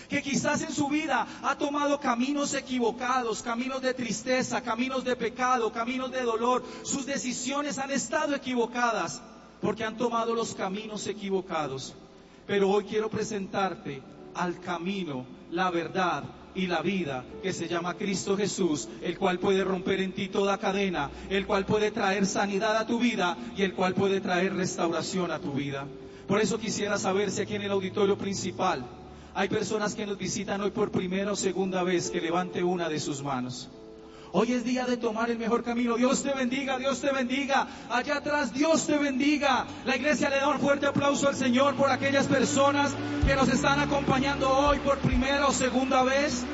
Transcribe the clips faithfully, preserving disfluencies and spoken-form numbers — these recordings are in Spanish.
que quizás en su vida ha tomado caminos equivocados, caminos de tristeza, caminos de pecado, caminos de dolor. Sus decisiones han estado equivocadas porque han tomado los caminos equivocados. Pero hoy quiero presentarte al camino, la verdad y la vida, que se llama Cristo Jesús, el cual puede romper en ti toda cadena, el cual puede traer sanidad a tu vida y el cual puede traer restauración a tu vida. Por eso quisiera saber si aquí en el auditorio principal hay personas que nos visitan hoy por primera o segunda vez, que levante una de sus manos. Hoy es día de tomar el mejor camino. Dios te bendiga, Dios te bendiga. Allá atrás, Dios te bendiga. La iglesia le da un fuerte aplauso al Señor por aquellas personas que nos están acompañando hoy por primera o segunda vez.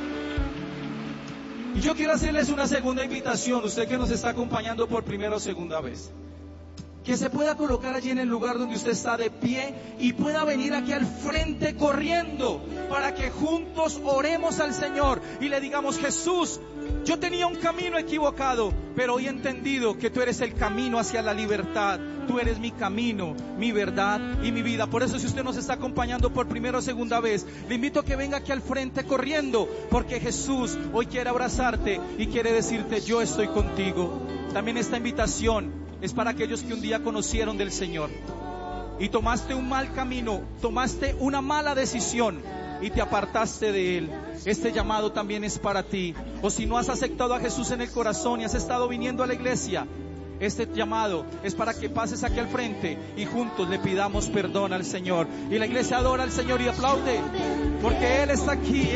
Y yo quiero hacerles una segunda invitación, usted que nos está acompañando por primera o segunda vez, que se pueda colocar allí en el lugar donde usted está de pie y pueda venir aquí al frente corriendo para que juntos oremos al Señor y le digamos: Jesús, yo tenía un camino equivocado, pero hoy he entendido que tú eres el camino hacia la libertad. Tú eres mi camino, mi verdad y mi vida. Por eso, si usted nos está acompañando por primera o segunda vez, le invito a que venga aquí al frente corriendo, porque Jesús hoy quiere abrazarte y quiere decirte: yo estoy contigo. También esta invitación es para aquellos que un día conocieron del Señor y tomaste un mal camino, tomaste una mala decisión y te apartaste de Él. Este llamado también es para ti. O si no has aceptado a Jesús en el corazón y has estado viniendo a la iglesia, este llamado es para que pases aquí al frente y juntos le pidamos perdón al Señor. Y la iglesia adora al Señor y aplaude, porque Él está aquí.